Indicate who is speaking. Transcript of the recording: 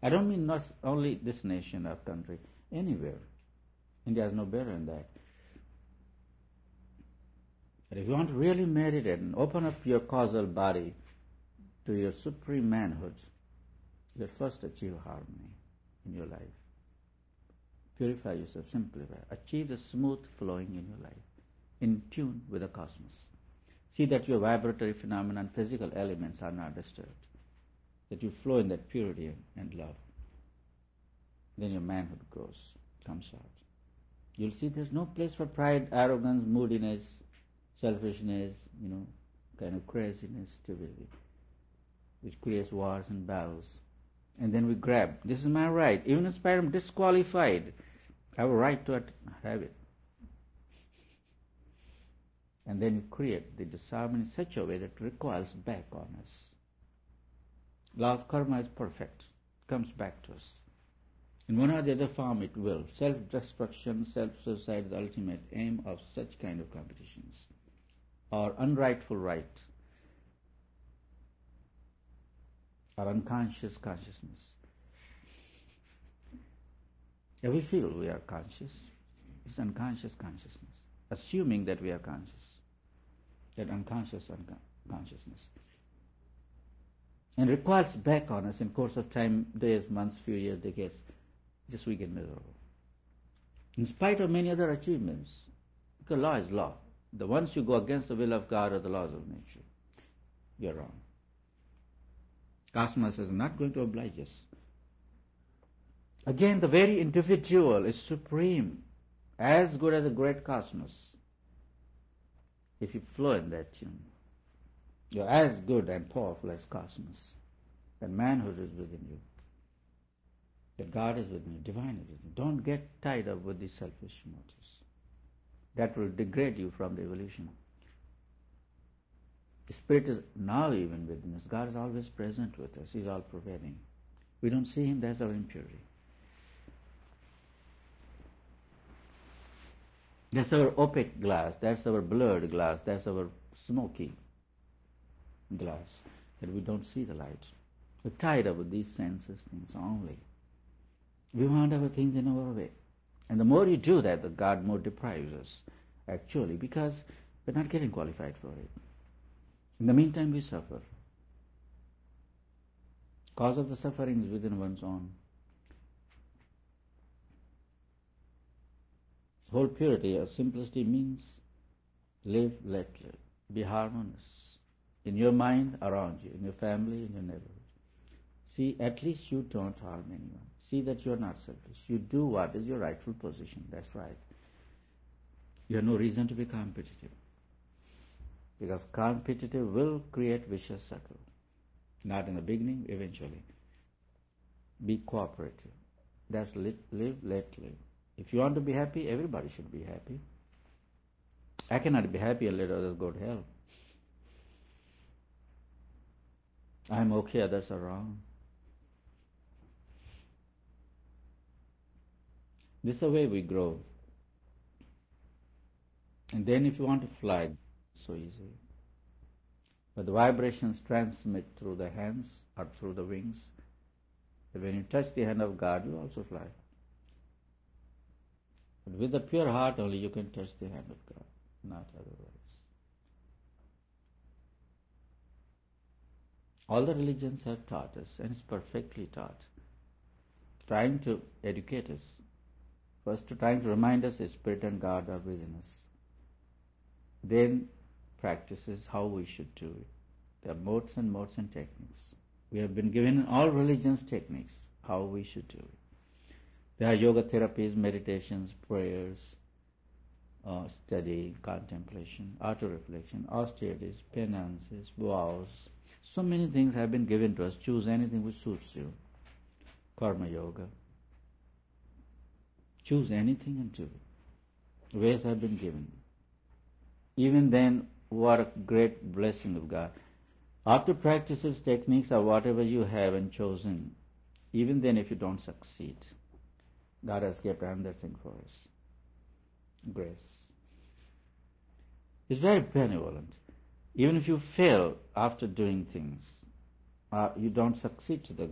Speaker 1: I don't mean not only this nation or country, anywhere. India is no better than that. But if you want to really meditate and open up your causal body to your supreme manhood, you first achieve harmony in your life. Purify yourself, simplify. Achieve the smooth flowing in your life, in tune with the cosmos. See that your vibratory phenomena and physical elements are not disturbed, that you flow in that purity and love. Then your manhood grows, comes out. You'll see there's no place for pride, arrogance, moodiness, selfishness, kind of craziness, stupidity, which creates wars and battles. And then we grab, this is my right. Even if I'm disqualified, I have a right to have it. And then you create the disharmony in such a way that recoils back on us. Law of karma is perfect, comes back to us. In one or the other form it will. Self-destruction, self-suicide is the ultimate aim of such kind of competitions. Or unrightful right. Or unconscious consciousness. Yeah, we feel we are conscious. It's unconscious consciousness. Assuming that we are conscious. That unconscious consciousness. And recoils back on us in course of time, days, months, few years, decades. Just we get miserable. In spite of many other achievements. Because law is law. The once you go against the will of God or the laws of nature, you're wrong. Cosmos is not going to oblige us. Again, the very individual is supreme, as good as the great cosmos. If you flow in that tune, you're as good and powerful as cosmos. That manhood is within you. That God is within you, divine is within you. Don't get tied up with these selfish motives. That will degrade you from the evolution. The Spirit is now even within us. God is always present with us. He's all-pervading. We don't see Him, that's our impurity. That's our opaque glass, that's our blurred glass, that's our smoky glass, that we don't see the light. We're tied up with these senses things only. We want our things in our way. And the more you do that, the God more deprives us, actually, because we're not getting qualified for it. In the meantime, we suffer. Cause of the suffering is within one's own. Whole purity or simplicity means live, let live. Be harmonious in your mind, around you, in your family, in your neighborhood. See, at least you don't harm anyone. See that you're not selfish. You do what is your rightful position. That's right. You have no reason to be competitive. Because competitive will create vicious circle. Not in the beginning, eventually. Be cooperative. That's live, let live. If you want to be happy, everybody should be happy. I cannot be happy and let others go to hell. I'm okay, others are wrong. This is the way we grow. And then if you want to fly, it's so easy. But the vibrations transmit through the hands or through the wings. And when you touch the hand of God, you also fly. But with a pure heart only you can touch the hand of God, not otherwise. All the religions have taught us, and it's perfectly taught, trying to educate us. First, trying to remind us that Spirit and God are within us. Then, practices how we should do it. There are modes and techniques. We have been given in all religions techniques how we should do it. There are yoga therapies, meditations, prayers, study, contemplation, auto-reflection, austerities, penances, vows. So many things have been given to us. Choose anything which suits you. Karma yoga. Choose anything and do it. Ways have been given. Even then, what a great blessing of God. After practices, techniques, or whatever you have and chosen, even then if you don't succeed, God has kept another thing for us. Grace. It's very benevolent. Even if you fail after doing things, you don't succeed to the